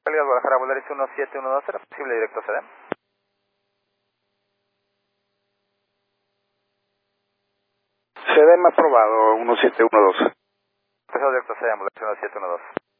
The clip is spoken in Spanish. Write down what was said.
Calidad Guadalajara, Volaris 1712, ¿era posible directo a CDM? CDM aprobado, 1712. Empezado directo a CDM, Volaris 1712.